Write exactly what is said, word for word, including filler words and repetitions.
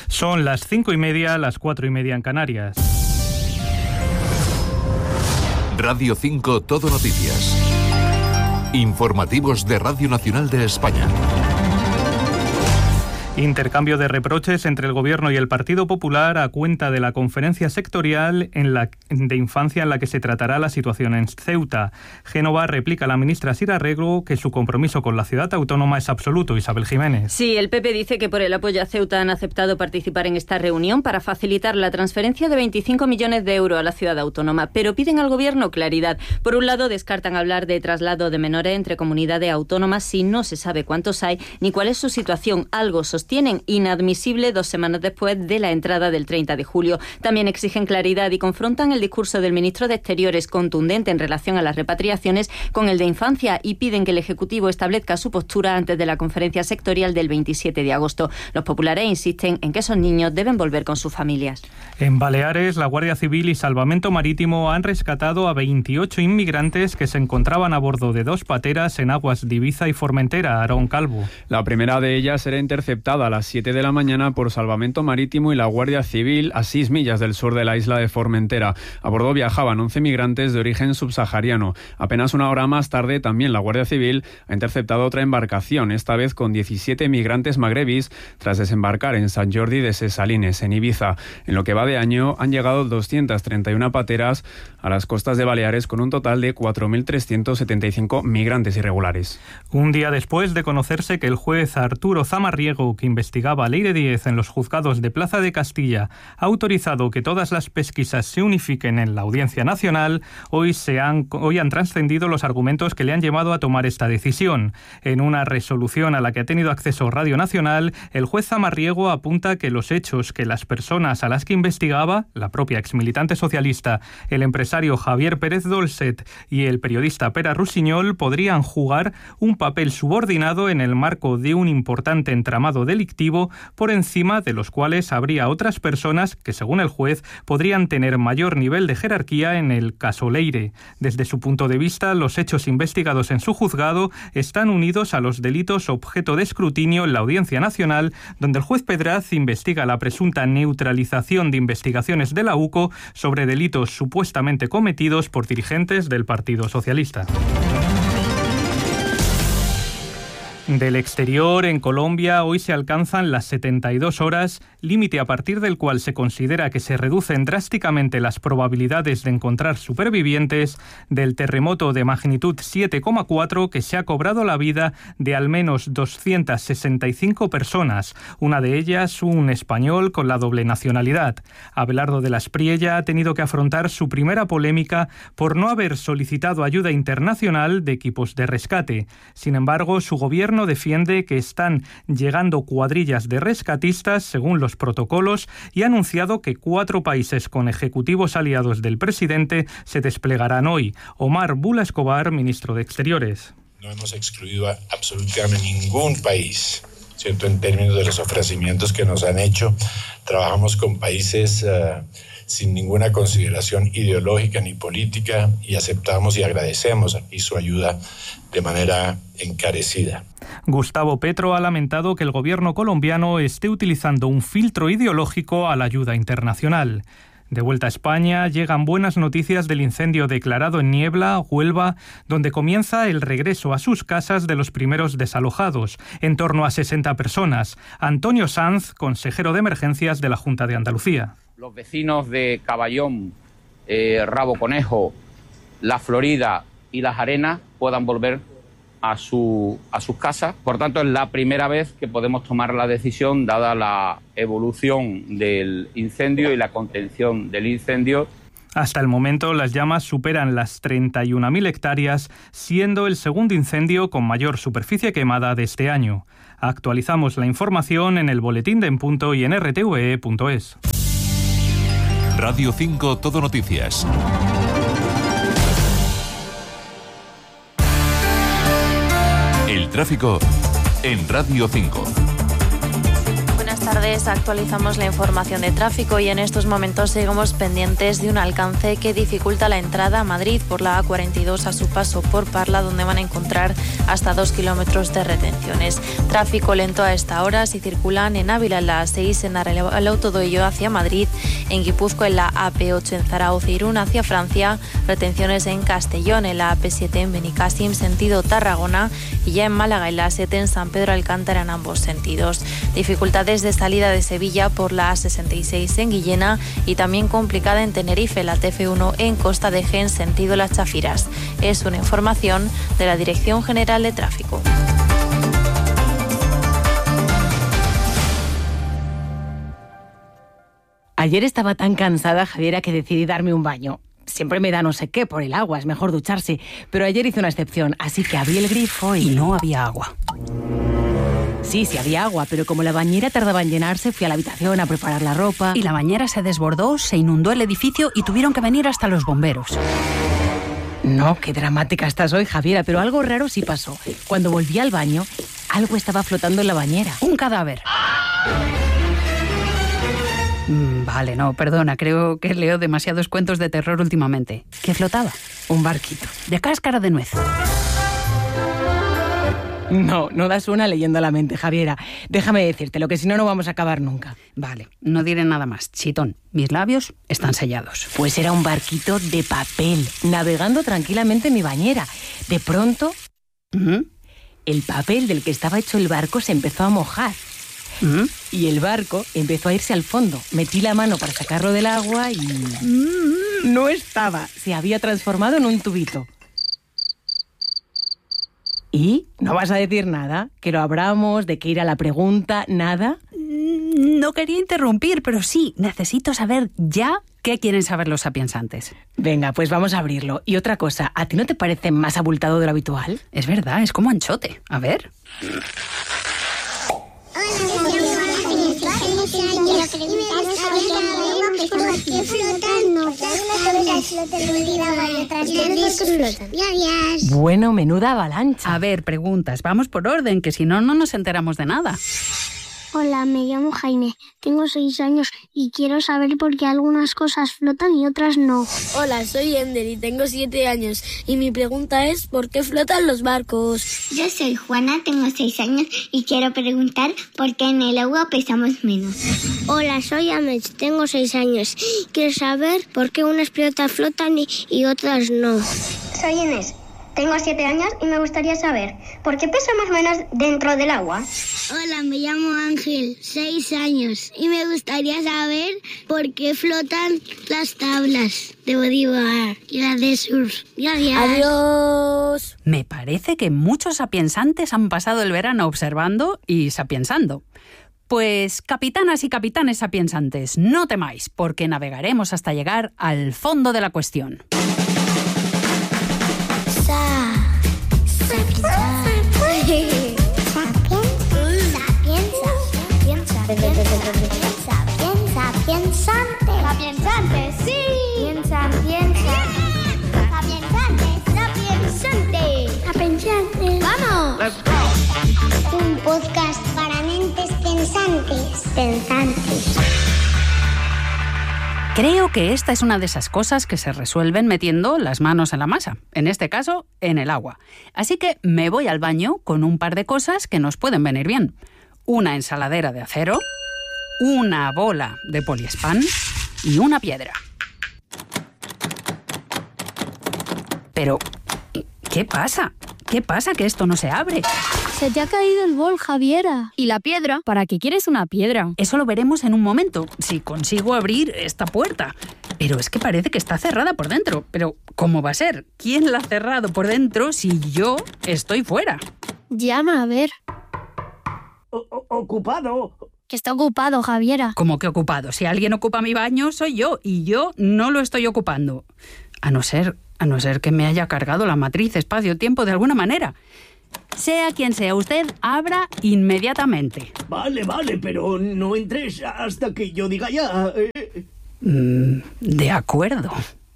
Son las cinco y media, las cuatro y media en Canarias. Radio cinco Todo Noticias. Informativos de Radio Nacional de España. Intercambio de reproches entre el Gobierno y el Partido Popular a cuenta de la conferencia sectorial en la, de infancia en la que se tratará la situación en Ceuta. Génova replica a la ministra Sira Rego que su compromiso con la ciudad autónoma es absoluto. Isabel Jiménez. Sí, el P P dice que por el apoyo a Ceuta han aceptado participar en esta reunión para facilitar la transferencia de veinticinco millones de euros a la ciudad autónoma, pero piden al Gobierno claridad. Por un lado, descartan hablar de traslado de menores entre comunidades autónomas si no se sabe cuántos hay ni cuál es su situación. Algo sostienen inadmisible dos semanas después de la entrada del treinta de julio. También exigen claridad y confrontan el discurso del ministro de Exteriores contundente en relación a las repatriaciones con el de infancia y piden que el Ejecutivo establezca su postura antes de la conferencia sectorial del veintisiete de agosto. Los populares insisten en que esos niños deben volver con sus familias. En Baleares, la Guardia Civil y Salvamento Marítimo han rescatado a veintiocho inmigrantes que se encontraban a bordo de dos pateras en aguas de Ibiza y Formentera. Aarón Calvo. La primera de ellas será interceptada a las siete de la mañana por Salvamento Marítimo y la Guardia Civil a seis millas del sur de la isla de Formentera. A bordo viajaban once migrantes de origen subsahariano. Apenas una hora más tarde, también la Guardia Civil ha interceptado otra embarcación, esta vez con diecisiete migrantes magrebis, tras desembarcar en Sant Jordi de Ses Salines, en Ibiza. En lo que va de año, han llegado doscientas treinta y una pateras a las costas de Baleares, con un total de cuatro mil trescientos setenta y cinco migrantes irregulares. Un día después de conocerse que el juez Arturo Zamarriego, que investigaba a Leire Díez en los juzgados de Plaza de Castilla, ha autorizado que todas las pesquisas se unifiquen en la Audiencia Nacional, hoy, se han, hoy han trascendido los argumentos que le han llevado a tomar esta decisión. En una resolución a la que ha tenido acceso Radio Nacional, el juez Zamarriego apunta que los hechos que las personas a las que investigaba, la propia exmilitante socialista, el empresario Javier Pérez Dolcet y el periodista Pere Rusiñol, podrían jugar un papel subordinado en el marco de un importante entramado delictivo por encima de los cuales habría otras personas que, según el juez, podrían tener mayor nivel de jerarquía en el caso Leire. Desde su punto de vista, los hechos investigados en su juzgado están unidos a los delitos objeto de escrutinio en la Audiencia Nacional, donde el juez Pedraz investiga la presunta neutralización de investigaciones de la U C O sobre delitos supuestamente cometidos por dirigentes del Partido Socialista. Del exterior, en Colombia, hoy se alcanzan las setenta y dos horas, límite a partir del cual se considera que se reducen drásticamente las probabilidades de encontrar supervivientes del terremoto de magnitud siete coma cuatro que se ha cobrado la vida de al menos doscientas sesenta y cinco personas, una de ellas un español con la doble nacionalidad. Abelardo de la Espriella ha tenido que afrontar su primera polémica por no haber solicitado ayuda internacional de equipos de rescate. Sin embargo, su gobierno defiende que están llegando cuadrillas de rescatistas según los protocolos y ha anunciado que cuatro países con ejecutivos aliados del presidente se desplegarán hoy. Omar Bula Escobar, ministro de Exteriores. No hemos excluido a absolutamente ningún país, ¿cierto? En términos de los ofrecimientos que nos han hecho. Trabajamos con países uh, sin ninguna consideración ideológica ni política y aceptamos y agradecemos aquí su ayuda de manera encarecida. Gustavo Petro ha lamentado que el gobierno colombiano esté utilizando un filtro ideológico a la ayuda internacional. De vuelta a España, llegan buenas noticias del incendio declarado en Niebla, Huelva, donde comienza el regreso a sus casas de los primeros desalojados, en torno a sesenta personas. Antonio Sanz, consejero de emergencias de la Junta de Andalucía. Los vecinos de Caballón, eh, Rabo Conejo, La Florida y Las Arenas puedan volver a, su, a sus casas. Por tanto, es la primera vez que podemos tomar la decisión, dada la evolución del incendio y la contención del incendio. Hasta el momento, las llamas superan las treinta y una mil hectáreas, siendo el segundo incendio con mayor superficie quemada de este año. Actualizamos la información en el boletín de En Punto y en r t v e punto es. Radio cinco Todo Noticias. El tráfico en Radio cinco. Buenas tardes. tardes, actualizamos la información de tráfico y en estos momentos seguimos pendientes de un alcance que dificulta la entrada a Madrid por la A cuarenta y dos a su paso por Parla, donde van a encontrar hasta dos kilómetros de retenciones. Tráfico lento a esta hora si circulan en Ávila en la A seis, en Arauto do Ello hacia Madrid, en Guipúzcoa en la A P ocho en Zarauz e Irún hacia Francia, retenciones en Castellón en la A P siete en Benicàssim sentido Tarragona y ya en Málaga en la A siete en San Pedro Alcántara en ambos sentidos. Dificultades de salida de Sevilla por la A sesenta y seis en Guillena y también complicada en Tenerife, la T F uno en Costa de Gen sentido Las Chafiras. Es una información de la Dirección General de Tráfico. Ayer estaba tan cansada, Javiera, que decidí darme un baño. Siempre me da no sé qué por el agua, es mejor ducharse. Pero ayer hice una excepción, así que abrí el grifo y... Y no había agua. Sí, sí había agua, pero como la bañera tardaba en llenarse, fui a la habitación a preparar la ropa... Y la bañera se desbordó, se inundó el edificio y tuvieron que venir hasta los bomberos. No, qué dramática estás hoy, Javiera, pero algo raro sí pasó. Cuando volví al baño, algo estaba flotando en la bañera. Un cadáver. Vale, no, perdona, creo que leo demasiados cuentos de terror últimamente. ¿Qué flotaba? Un barquito. De cáscara de nuez. No, no das una leyendo la mente, Javiera. Déjame decirte, lo que si no, no vamos a acabar nunca. Vale, no diré nada más. Chitón, mis labios están sellados. Pues era un barquito de papel, navegando tranquilamente en mi bañera. De pronto, ¿Mm? el papel del que estaba hecho el barco se empezó a mojar. ¿Mm? Y el barco empezó a irse al fondo. Metí la mano para sacarlo del agua y... ¿Mm? No estaba. Se había transformado en un tubito. ¿Y? ¿No vas a decir nada? ¿Que lo abramos? ¿De que ir a la pregunta? ¿Nada? No quería interrumpir, pero sí, necesito saber ya qué quieren saber los sapiensantes. Venga, pues vamos a abrirlo. Y otra cosa, ¿a ti no te parece más abultado de lo habitual? Es verdad, es como anchote. A ver... Bueno, menuda avalancha. A ver, preguntas. Vamos por orden, que si no, no nos enteramos de nada. Hola, me llamo Jaime, tengo seis años y quiero saber por qué algunas cosas flotan y otras no. Hola, soy Ender y tengo siete años y mi pregunta es ¿por qué flotan los barcos? Yo soy Juana, tengo seis años y quiero preguntar por qué en el agua pesamos menos. Hola, soy Ahmed, tengo seis años y quiero saber por qué unas pelotas flotan y, y otras no. Soy Inés. Tengo siete años y me gustaría saber ¿por qué pesamos menos dentro del agua? Hola, me llamo Ángel, seis años y me gustaría saber por qué flotan las tablas de bodyboard y las de surf. Gracias. Adiós. Me parece que muchos sapiensantes han pasado el verano observando y sapiensando. Pues, capitanas y capitanes sapiensantes, no temáis, porque navegaremos hasta llegar al fondo de la cuestión. Sapiensantes, sí. Piensa, piensa. Sapiensantes, sapiensantes. Sapiensantes. ¡Vamos! Let's go. Un podcast para mentes pensantes. Pensantes. Creo que esta es una de esas cosas que se resuelven metiendo las manos en la masa, en este caso, en el agua. Así que me voy al baño con un par de cosas que nos pueden venir bien. Una ensaladera de acero, una bola de poliespán y una piedra. Pero, ¿qué pasa? ¿Qué pasa que esto no se abre? Se te ha caído el bol, Javiera. ¿Y la piedra? ¿Para qué quieres una piedra? Eso lo veremos en un momento, si consigo abrir esta puerta. Pero es que parece que está cerrada por dentro. Pero, ¿cómo va a ser? ¿Quién la ha cerrado por dentro si yo estoy fuera? Llama, a ver. O- o- ocupado. Que está ocupado, Javiera. ¿Cómo que ocupado? Si alguien ocupa mi baño, soy yo. Y yo no lo estoy ocupando. A no ser, a no ser que me haya cargado la matriz espacio-tiempo de alguna manera. Sea quien sea usted, abra inmediatamente. Vale, vale, pero no entres hasta que yo diga ya. Eh. Mm, de acuerdo.